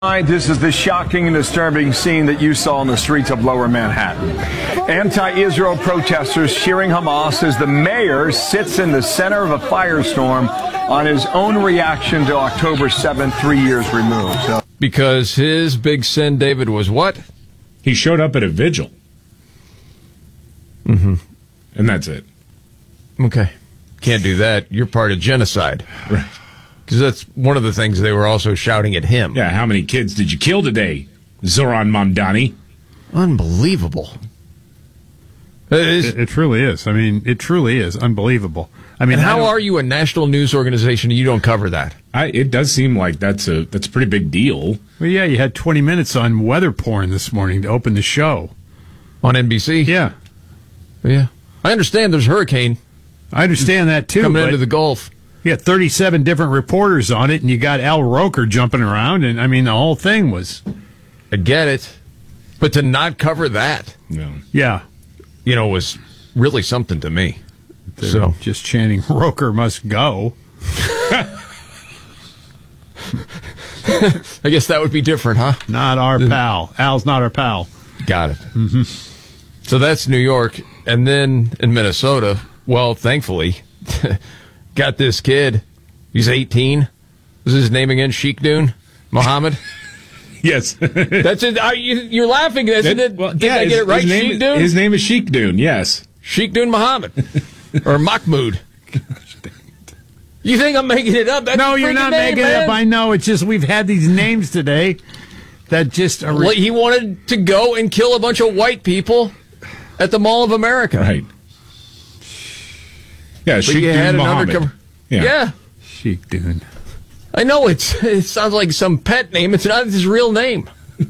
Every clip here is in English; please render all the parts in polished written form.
This is the shocking and disturbing scene that you saw in the streets of Lower Manhattan. Anti-Israel protesters cheering Hamas as the mayor sits in the center of a firestorm on his own reaction to October 7th, 3 years removed. Because his big sin, David, was what? He showed up at a vigil. Mm-hmm. And that's it. Okay. Can't do that. You're part of genocide. Right. Because that's one of the things they were also shouting at him. Yeah, how many kids did you kill today, Zoran Mamdani? Unbelievable. It truly is. I mean, it truly is unbelievable. I mean, and how are you a national news organization and you don't cover that? It does seem like that's a pretty big deal. Well, yeah, you had 20 minutes on weather porn this morning to open the show. On NBC? Yeah. Yeah. I understand there's a hurricane. I understand that, too. Coming into the Gulf. You got 37 different reporters on it, and you got Al Roker jumping around, and, I mean, the whole thing was... I get it. But to not cover that... No. Yeah. You know, was really something to me. They're just chanting, Roker must go. I guess that would be different, huh? Not our pal. Al's not our pal. Got it. Mm-hmm. So that's New York. And then in Minnesota, well, thankfully... got this kid. He's 18. What's his name again? Sheikh Dune? Mohammed? Yes. That's it. You're laughing, isn't it? Well, Did I get it right? Sheikh Dune? His name is Sheikh Dune, yes. Sheikh Dune Mohammed. Or Mahmoud. You think I'm making it up? That's no, you're not making it up. I know. It's just we've had these names today that just are... Well, he wanted to go and kill a bunch of white people at the Mall of America. Right. Yeah, Sheikh Dune Mohammed. Yeah. Sheikh Dune. I know it sounds like some pet name. It's not his real name.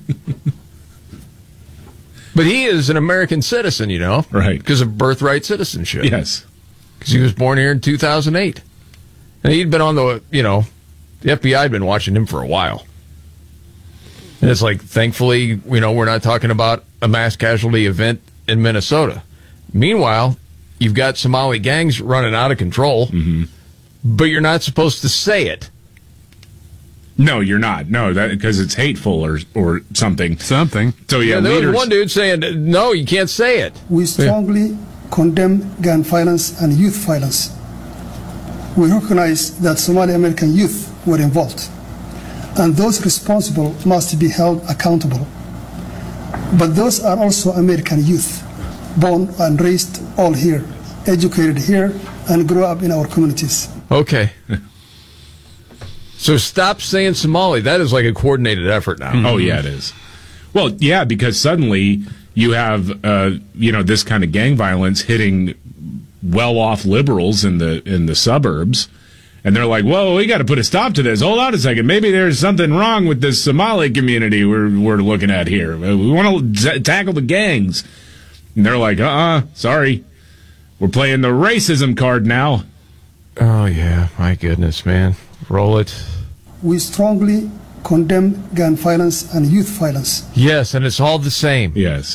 But he is an American citizen, you know. Right. Because of birthright citizenship. Yes. Because he was born here in 2008. And he'd been on the FBI had been watching him for a while. And it's like, thankfully, we're not talking about a mass casualty event in Minnesota. Meanwhile, you've got Somali gangs running out of control, but you're not supposed to say it. No, you're not. No, because it's hateful or something. Something. So yeah, there was one dude saying, no, you can't say it. We strongly condemn gun violence and youth violence. We recognize that Somali American youth were involved, and those responsible must be held accountable. But those are also American youth, born and raised all here, educated here, and grew up in our communities. Okay. So stop saying Somali. That is like a coordinated effort now. Oh, yeah, it is. Well, yeah, because suddenly you have, this kind of gang violence hitting well-off liberals in the suburbs, and they're like, whoa, we got to put a stop to this. Hold on a second. Maybe there's something wrong with this Somali community we're looking at here. We want to tackle the gangs. And they're like, sorry. We're playing the racism card now. Oh, yeah. My goodness, man. Roll it. We strongly condemn gun violence and youth violence. Yes, and it's all the same. Yes.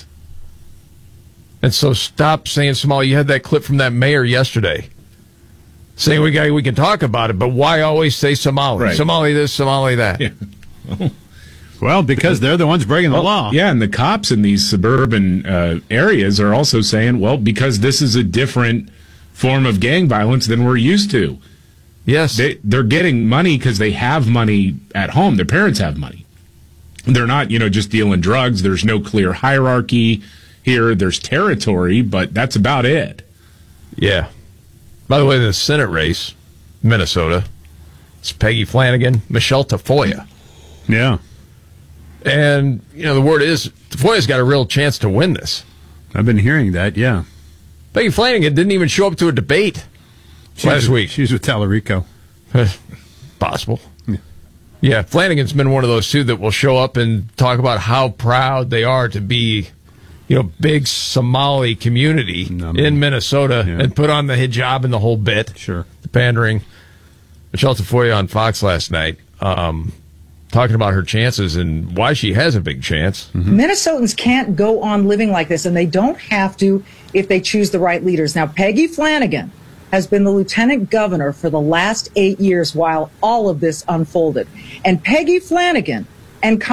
And so stop saying Somali. You had that clip from that mayor yesterday saying we can talk about it, but why always say Somali? Right. Somali this, Somali that. Yeah. Well, because they're the ones breaking the law. Yeah, and the cops in these suburban areas are also saying, well, because this is a different form of gang violence than we're used to. Yes. They're getting money because they have money at home. Their parents have money. They're not, just dealing drugs. There's no clear hierarchy here. There's territory, but that's about it. Yeah. By the way, the Senate race, Minnesota, it's Peggy Flanagan, Michelle Tafoya. Yeah. And, the word is, Tafoya's got a real chance to win this. I've been hearing that, yeah. Peggy Flanagan didn't even show up to a debate last week. She's with Tallarico. Possible. Yeah, Flanagan's been one of those, too, that will show up and talk about how proud they are to be, big Somali community in Minnesota and put on the hijab and the whole bit. Sure. The pandering. Michelle Tafoya on Fox last night. Talking about her chances and why she has a big chance. Minnesotans can't go on living like this, and they don't have to if they choose the right leaders. Now, Peggy Flanagan has been the lieutenant governor for the last 8 years while all of this unfolded. And Peggy Flanagan and